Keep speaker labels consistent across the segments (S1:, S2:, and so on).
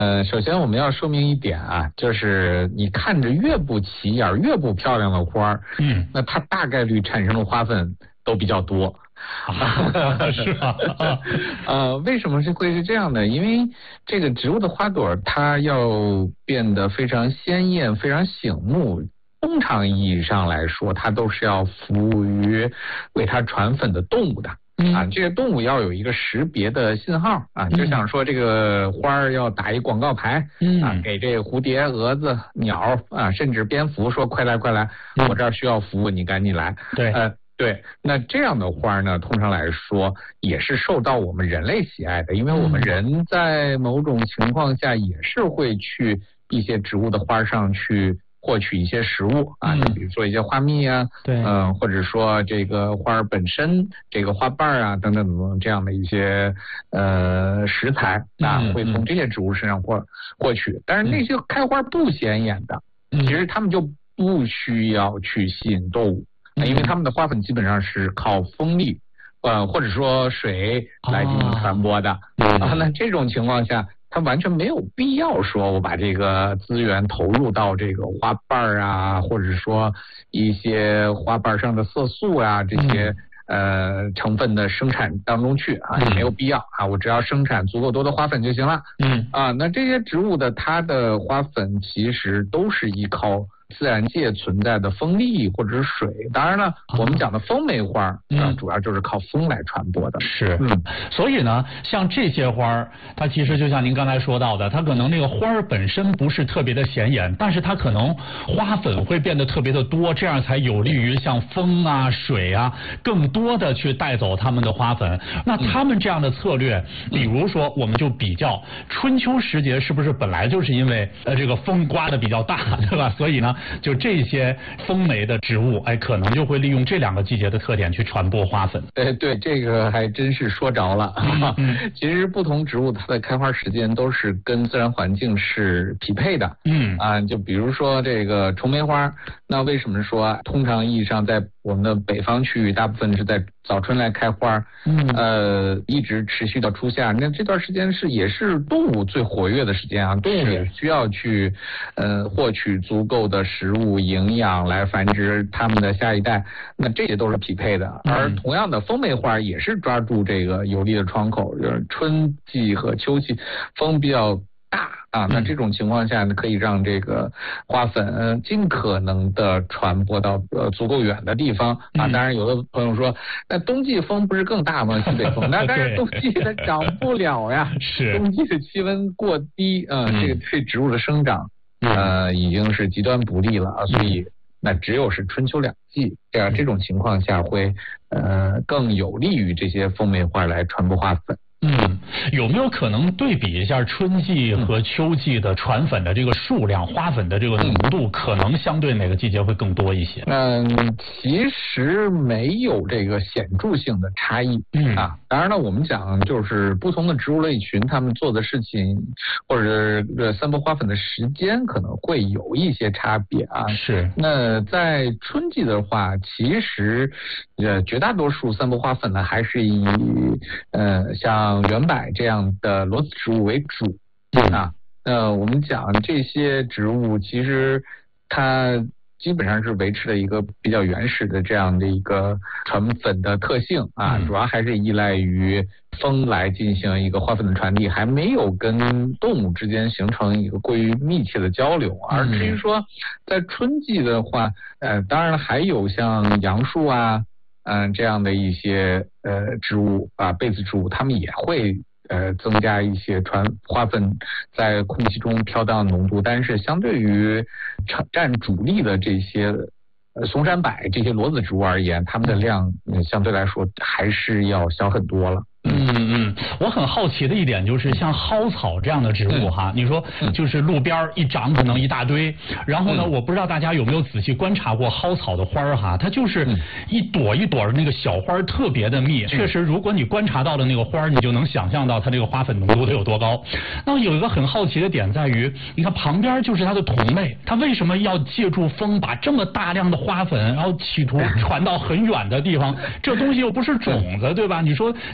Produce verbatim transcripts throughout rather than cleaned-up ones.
S1: 呃，首先我们要说明一点啊，就是你看着越不起眼、越不漂亮的花儿，嗯，那它大概率产生的花粉都比较多。
S2: 啊、是吧？
S1: 呃，为什么是会是这样的？因为这个植物的花朵它要变得非常鲜艳、非常醒目。通常意义上来说，它都是要服务于为它传粉的动物的。啊，这些动物要有一个识别的信号啊，就像说这个花儿要打一广告牌，嗯、啊，给这个蝴蝶、蛾子、鸟啊，甚至蝙蝠说快来快来，嗯、我这儿需要服务，你赶紧来。
S2: 对，
S1: 呃，对，那这样的花呢，通常来说也是受到我们人类喜爱的，因为我们人在某种情况下也是会去一些植物的花上去获取一些食物啊，就比如说一些花蜜啊，
S2: 对，
S1: 嗯、呃，或者说这个花儿本身这个花瓣啊等等等等这样的一些呃食材啊，会从这些植物身上获获取。但是那些开花不显眼的，其实它们就不需要去吸引动物，因为它们的花粉基本上是靠风力呃或者说水来进行传播的啊。那这种情况下，它完全没有必要说我把这个资源投入到这个花瓣啊，或者说一些花瓣上的色素啊这些呃成分的生产当中去啊，也没有必要啊，我只要生产足够多的花粉就行了。嗯啊，那这些植物的它的花粉其实都是依靠自然界存在的风力或者是水，当然了，我们讲的风梅花啊、嗯，主要就是靠风来传播的。
S2: 是，嗯，所以呢，像这些花儿，它其实就像您刚才说到的，它可能那个花儿本身不是特别的显眼，但是它可能花粉会变得特别的多，这样才有利于像风啊、水啊，更多的去带走它们的花粉。那他们这样的策略，比如说，我们就比较春秋时节是不是本来就是因为呃这个风刮得比较大，对吧？所以呢。就这些风梅的植物，哎，可能就会利用这两个季节的特点去传播花粉。
S1: 对对，这个还真是说着了。嗯、其实不同植物它的开花时间都是跟自然环境是匹配的。嗯啊，就比如说这个重梅花，那为什么说通常意义上在我们的北方区域，大部分是在早春来开花，嗯，呃，一直持续到初夏。那这段时间是也是动物最活跃的时间啊，动物也需要去呃获取足够的食物营养来繁殖它们的下一代，那这些都是匹配的。而同样的，风梅花也是抓住这个有利的窗口，就是春季和秋季风比较大啊，那这种情况下呢，可以让这个花粉尽可能的传播到呃足够远的地方啊。当然，有的朋友说，那冬季风不是更大吗？西北风，那但是冬季它长不了呀，
S2: 是
S1: 冬季的气温过低啊，这个对植物的生长呃已经是极端不利了啊，所以那只有是春秋两季，这样这种情况下会呃更有利于这些风梅花来传播花粉。
S2: 嗯，有没有可能对比一下春季和秋季的传粉的这个数量、花粉的这个浓度，可能相对哪个季节会更多一些？
S1: 嗯，其实没有这个显著性的差异。嗯啊，当然了，我们讲就是不同的植物类群，他们做的事情或者呃散播花粉的时间可能会有一些差别啊。
S2: 是。
S1: 那在春季的话，其实呃绝大多数散播花粉呢，还是以呃像圆柏这样的裸子植物为主啊。呃，我们讲这些植物其实它基本上是维持了一个比较原始的这样的一个传粉的特性啊，主要还是依赖于风来进行一个花粉的传递，还没有跟动物之间形成一个过于密切的交流。而至于说在春季的话，呃，当然还有像杨树啊。嗯、呃，这样的一些呃植物啊，被子植物，它们也会呃增加一些传花粉在空气中飘荡的浓度，但是相对于占主力的这些呃松山柏这些裸子植物而言，它们的量、呃、相对来说还是要小很多了。
S2: 嗯嗯，我很好奇的一点就是像蒿草这样的植物哈，你说就是路边一长可能一大堆，然后呢，我不知道大家有没有仔细观察过蒿草的花儿哈，它就是一朵一朵的那个小花特别的密，确实如果你观察到的那个花，你就能想象到它这个花粉浓度得有多高。那有一个很好奇的点在于，你看旁边就是它的同类，它为什么要借助风把这么大量的花粉，然后企图传到很远的地方？这东西又不是种子，对吧？你说你说种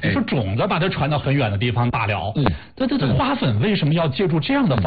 S2: 种子把它传到很远的地方罢了。
S1: 嗯，
S2: 这这这花粉为什么要借助这样的方